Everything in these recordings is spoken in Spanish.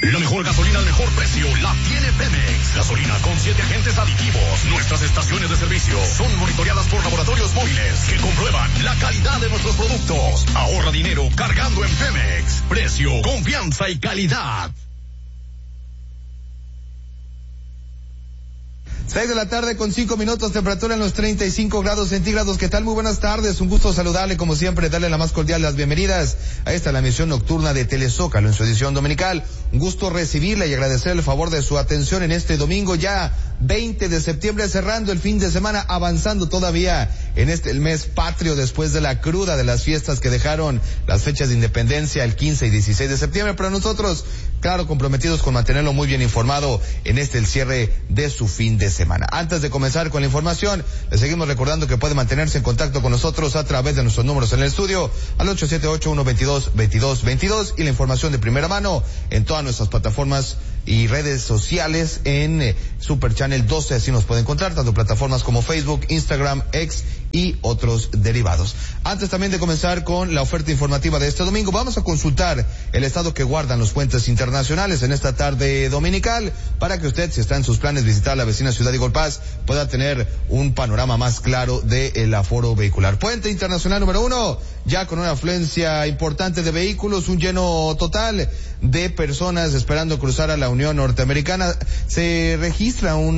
La mejor gasolina al mejor precio la tiene Pemex. Gasolina con 7 agentes aditivos. Nuestras estaciones de servicio son monitoreadas por laboratorios móviles que comprueban la calidad de nuestros productos. Ahorra dinero cargando en Pemex. Precio, confianza y calidad. 6 de la tarde con 5 minutos, temperatura en los 35 grados centígrados. ¿Qué tal? Muy buenas tardes, un gusto saludarle como siempre, darle la más cordial las bienvenidas a esta la emisión nocturna de Telezócalo en su edición dominical. Un gusto recibirle y agradecer el favor de su atención en este domingo ya 20 de septiembre, cerrando el fin de semana, avanzando todavía en el mes patrio después de la cruda de las fiestas que dejaron las fechas de independencia el 15 y 16 de septiembre, pero nosotros, claro, comprometidos con mantenerlo muy bien informado en el cierre de su fin de semana. Antes de comenzar con la información, le seguimos recordando que puede mantenerse en contacto con nosotros a través de nuestros números en el estudio al 878-122-2222 y la información de primera mano en todas nuestras plataformas y redes sociales en Super Channel 12, así nos puede encontrar, tanto plataformas como Facebook, Instagram, X y otros derivados. Antes también de comenzar con la oferta informativa de este domingo, vamos a consultar el estado que guardan los puentes internacionales en esta tarde dominical, para que usted, si está en sus planes visitar la vecina ciudad de Golpaz, pueda tener un panorama más claro del aforo vehicular. Puente internacional número 1, ya con una afluencia importante de vehículos, un lleno total de personas esperando cruzar a la Unión Norteamericana. Se registra un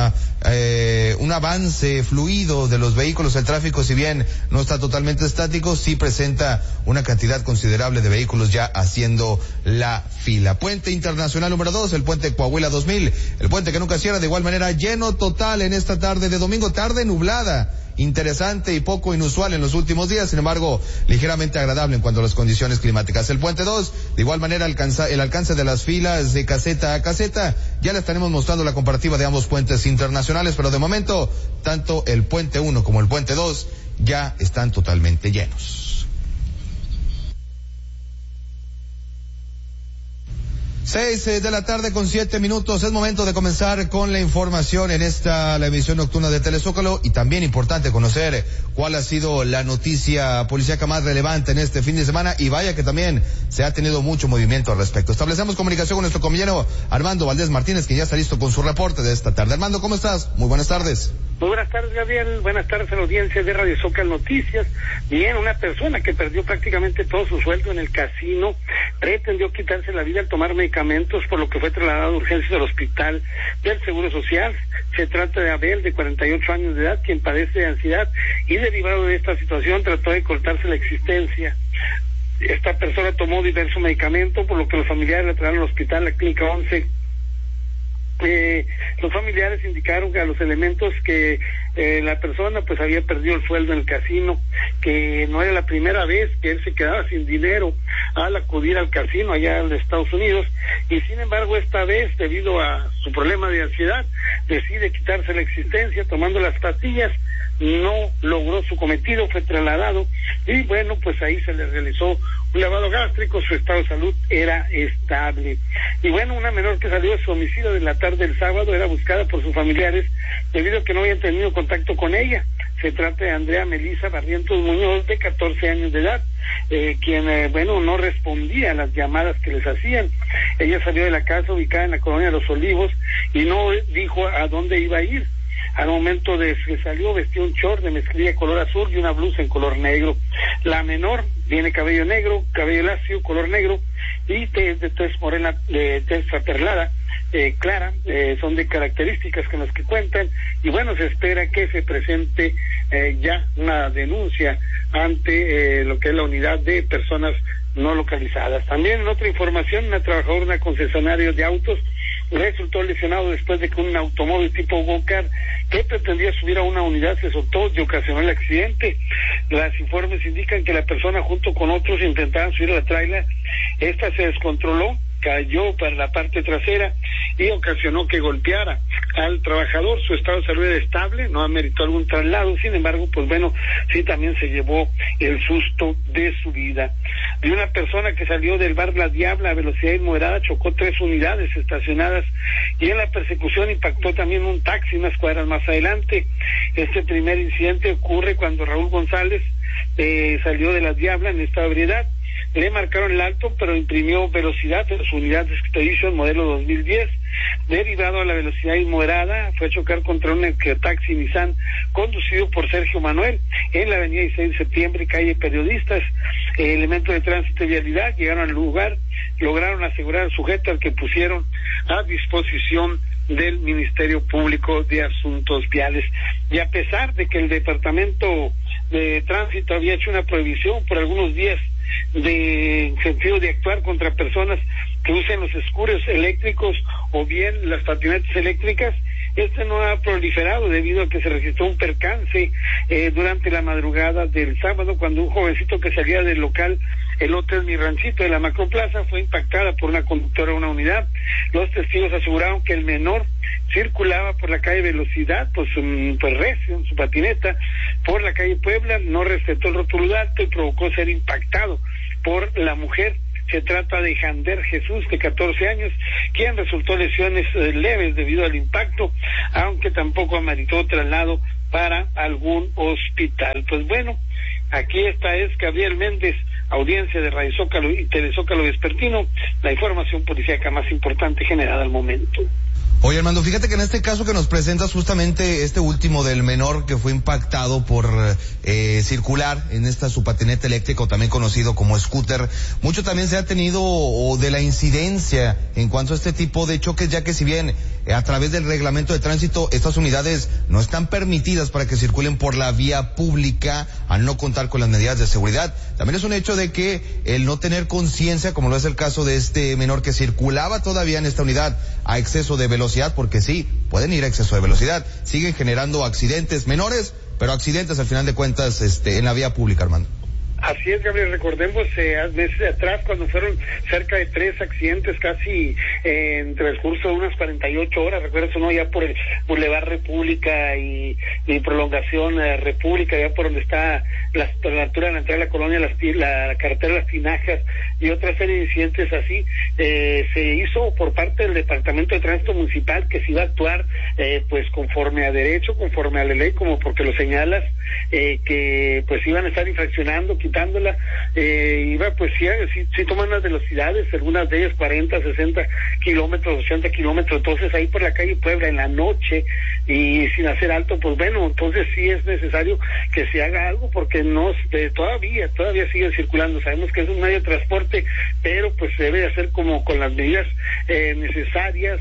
avance fluido de los vehículos. El tráfico, si bien no está totalmente estático, sí presenta una cantidad considerable de vehículos ya haciendo la fila. Puente internacional número 2, el puente Coahuila 2000, el puente que nunca cierra, de igual manera lleno total en esta tarde de domingo, tarde nublada, interesante y poco inusual en los últimos días, sin embargo, ligeramente agradable en cuanto a las condiciones climáticas. El puente 2, de igual manera, el alcance de las filas de caseta a caseta, ya le estaremos mostrando la comparativa de ambos puentes internacionales, pero de momento, tanto el puente 1 como el puente 2 ya están totalmente llenos. 6 de la tarde con 7 minutos, es momento de comenzar con la información en la emisión nocturna de Telezócalo, y también importante conocer cuál ha sido la noticia policíaca más relevante en este fin de semana, y vaya que también se ha tenido mucho movimiento al respecto. Establecemos comunicación con nuestro compañero Armando Valdés Martínez, que ya está listo con su reporte de esta tarde. Armando, ¿cómo estás? Muy buenas tardes. Muy buenas tardes, Gabriel. Buenas tardes a la audiencia de Radio Zócalo Noticias. Bien, una persona que perdió prácticamente todo su sueldo en el casino pretendió quitarse la vida al tomar medicamentos, por lo que fue trasladado a urgencias al hospital del Seguro Social. Se trata de Abel, de 48 años de edad, quien padece de ansiedad y, derivado de esta situación, trató de cortarse la existencia. Esta persona tomó diversos medicamentos, por lo que los familiares la trajeron al hospital, la Clínica 11. Los familiares indicaron a los elementos que la persona pues había perdido el sueldo en el casino, que no era la primera vez que él se quedaba sin dinero al acudir al casino allá en Estados Unidos, y sin embargo esta vez, debido a su problema de ansiedad, decide quitarse la existencia tomando las pastillas. No logró su cometido, fue trasladado y bueno, pues ahí se le realizó un lavado gástrico, su estado de salud era estable. Y bueno, una menor que salió de su domicilio de la tarde del sábado era buscada por sus familiares debido a que no habían tenido contacto con ella. Se trata de Andrea Melisa Barrientos Muñoz, de 14 años de edad, quien no respondía a las llamadas que les hacían. Ella salió de la casa ubicada en la colonia de Los Olivos y no dijo a dónde iba a ir. Al momento de que salió, vestía un short de mezclilla color azul y una blusa en color negro. La menor tiene cabello negro, cabello lacio, color negro, y de tez morena, de tez aperlada, clara, son de características con las que cuentan, y bueno, se espera que se presente ya una denuncia ante lo que es la unidad de personas no localizadas. También en otra información, una trabajadora de una concesionaria de autos resultó lesionado después de que un automóvil tipo Go-Kart que pretendía subir a una unidad se soltó y ocasionó el accidente. Los informes indican que la persona junto con otros intentaban subir a la tráiler. Esta se descontroló, cayó para la parte trasera y ocasionó que golpeara al trabajador. Su estado de salud era estable, no ameritó algún traslado, sin embargo, pues bueno, sí también se llevó el susto de su vida. De una persona que salió del bar La Diabla a velocidad moderada, chocó 3 unidades estacionadas y en la persecución impactó también un taxi unas cuadras más adelante. Este primer incidente ocurre cuando Raúl González salió de La Diabla en estado de ebriedad. le marcaron el alto, pero imprimió velocidad en su unidad de Expedition modelo 2010. Derivado a la velocidad inmoderada, fue a chocar contra un taxi Nissan conducido por Sergio Manuel en la avenida 16 de septiembre, calle Periodistas. Elementos de tránsito y vialidad llegaron al lugar, lograron asegurar al sujeto al que pusieron a disposición del Ministerio Público de Asuntos Viales. Y a pesar de que el Departamento de Tránsito había hecho una prohibición por algunos días en sentido de actuar contra personas que usen los scooters eléctricos o bien las patinetas eléctricas, este no ha proliferado debido a que se registró un percance durante la madrugada del sábado cuando un jovencito que salía del local Elotes Mi Ranchito de la Macroplaza fue impactada por una conductora de una unidad. Los testigos aseguraron que el menor circulaba por la calle Velocidad, pues recio en su patineta, por la calle Puebla, no respetó el rótulo de alto y provocó ser impactado por la mujer. Se trata de Jander Jesús, de 14 años, quien resultó lesiones leves debido al impacto, aunque tampoco ameritó traslado para algún hospital. Pues bueno, aquí esta es Gabriel Méndez, audiencia de Radio Zócalo y Telezócalo Vespertino, la información policíaca más importante generada al momento. Oye, Armando, fíjate que en este caso que nos presentas justamente este último del menor que fue impactado por circular en esta su patineta eléctrica, también conocido como scooter, mucho también se ha tenido de la incidencia en cuanto a este tipo de choques, ya que si bien a través del reglamento de tránsito estas unidades no están permitidas para que circulen por la vía pública al no contar con las medidas de seguridad, también es un hecho de que el no tener conciencia, como lo es el caso de este menor que circulaba todavía en esta unidad a exceso de velocidad, porque sí, pueden ir a exceso de velocidad, siguen generando accidentes menores, pero accidentes al final de cuentas en la vía pública, Armando. Así es, Gabriel, recordemos meses atrás cuando fueron cerca de 3 accidentes casi en transcurso de unas 48 horas, recuerdas uno ya por el Boulevard República y prolongación República, ya por donde está la altura de la entrada de la colonia, la carretera Las Tinajas y otra serie de incidentes así, se hizo por parte del Departamento de Tránsito Municipal que se iba a actuar pues conforme a derecho, conforme a la ley, como porque lo señalas, que pues iban a estar infraccionando, quitándola, iba pues sí toman las velocidades, algunas de ellas 40, 60 kilómetros, 80 kilómetros, entonces ahí por la calle Puebla en la noche y sin hacer alto, pues bueno, entonces sí es necesario que se haga algo porque todavía siguen circulando, sabemos que es un medio de transporte, pero pues se debe hacer como con las medidas necesarias,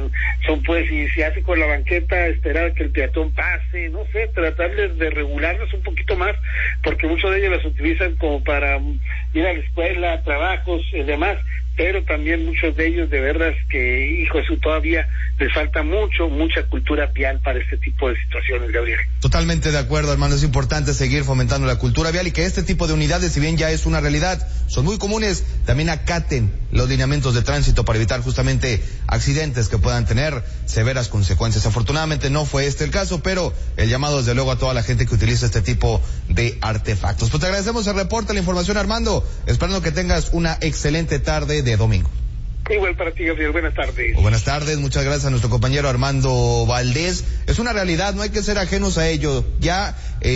son pues, si se hace con la banqueta, esperar que el peatón pase, no sé, tratar de regularlas un poquito más, porque muchos de ellos las utilizan como para ir a la escuela, trabajos y demás, pero también muchos de ellos de verdad que, hijo, eso todavía les falta mucha cultura vial para este tipo de situaciones, Gabriel. Totalmente de acuerdo, hermano, es importante seguir fomentando la cultura vial y que este tipo de unidades, si bien ya es una realidad, son muy comunes, también acaten los lineamientos de tránsito para evitar justamente accidentes que puedan tener severas consecuencias. Afortunadamente no fue este el caso, pero el llamado desde luego a toda la gente que utiliza este tipo de artefactos. Pues te agradecemos el reporte, la información, Armando, esperando que tengas una excelente tarde de domingo. Igual para ti, Gabriel, buenas tardes. Buenas tardes, muchas gracias a nuestro compañero Armando Valdés. Es una realidad, no hay que ser ajenos a ello. Ya,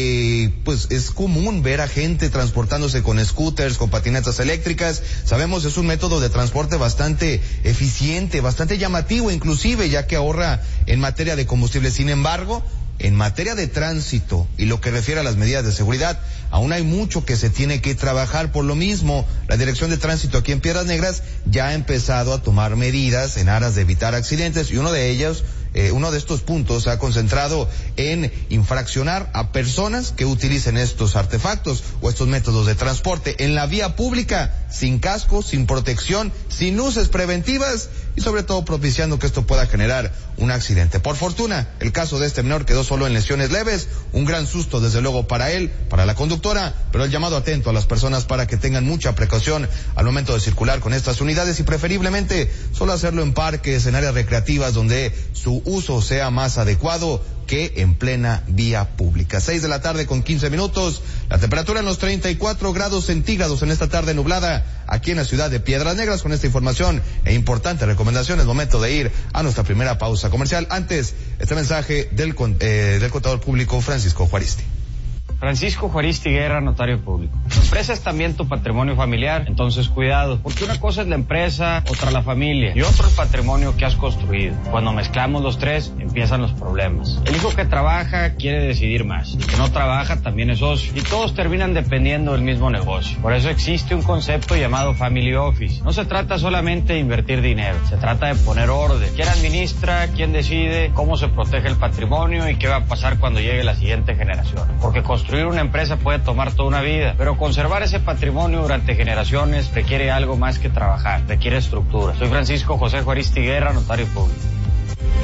pues es común ver a gente transportándose con scooters, con patinetas eléctricas. Sabemos es un método de transporte bastante eficiente, bastante llamativo inclusive, ya que ahorra en materia de combustible. Sin embargo, en materia de tránsito y lo que refiere a las medidas de seguridad, aún hay mucho que se tiene que trabajar. Por lo mismo, la Dirección de Tránsito aquí en Piedras Negras ya ha empezado a tomar medidas en aras de evitar accidentes y uno de estos puntos se ha concentrado en infraccionar a personas que utilicen estos artefactos o estos métodos de transporte en la vía pública, sin casco, sin protección, sin luces preventivas y sobre todo propiciando que esto pueda generar un accidente. Por fortuna, el caso de este menor quedó solo en lesiones leves, un gran susto desde luego para él, para la conductora, pero el llamado atento a las personas para que tengan mucha precaución al momento de circular con estas unidades y preferiblemente solo hacerlo en parques, en áreas recreativas donde su uso sea más adecuado que en plena vía pública. 6:15 p.m, la temperatura en los 34 grados centígrados en esta tarde nublada aquí en la ciudad de Piedras Negras. Con esta información e importante recomendación es momento de ir a nuestra primera pausa comercial. Antes, este mensaje del contador público Francisco Juaristi. Francisco Juaristi Guerra, notario público. Tu empresa es también tu patrimonio familiar, entonces cuidado, porque una cosa es la empresa, otra la familia y otro el patrimonio que has construido. Cuando mezclamos los tres, empiezan los problemas. El hijo que trabaja quiere decidir más, el que no trabaja también es socio y todos terminan dependiendo del mismo negocio. Por eso existe un concepto llamado Family Office. No se trata solamente de invertir dinero, se trata de poner orden. ¿Quién administra? ¿Quién decide? ¿Cómo se protege el patrimonio? ¿Y qué va a pasar cuando llegue la siguiente generación? Porque construir una empresa puede tomar toda una vida, pero conservar ese patrimonio durante generaciones requiere algo más que trabajar, requiere estructura. Soy Francisco José Juaristi Guerra, notario público.